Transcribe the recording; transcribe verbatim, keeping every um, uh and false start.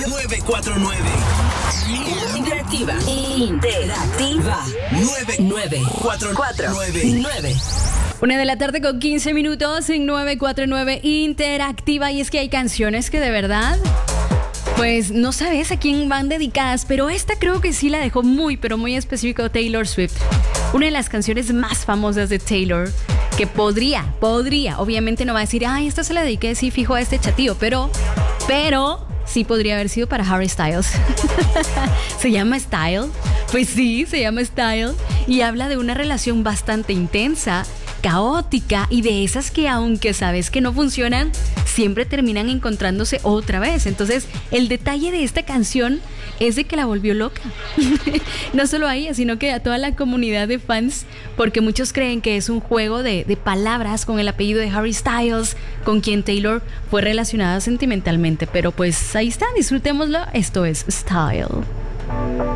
nueve cuatro nueve. Interactiva. Interactiva. nueve nueve cuatro nueve. Una de la tarde con quince minutos en nueve cuatro nueve Interactiva. Y es que hay canciones que de verdad, pues no sabes a quién van dedicadas, pero esta creo que sí la dejó muy, pero muy específico Taylor Swift. Una de las canciones más famosas de Taylor, que podría, podría, obviamente no va a decir, ay, esta se la dediqué, sí, fijo a este chatío, pero, pero sí podría haber sido para Harry Styles. ¿Se llama Style? Pues sí, se llama Style. Y habla de una relación bastante intensa, caótica y de esas que aunque sabes que no funcionan, siempre terminan encontrándose otra vez. Entonces, el detalle de esta canción es de que la volvió loca. No solo a ella, sino que a toda la comunidad de fans, porque muchos creen que es un juego de, de palabras con el apellido de Harry Styles, con quien Taylor fue relacionada sentimentalmente. Pero pues ahí está, disfrutémoslo. Esto es Style.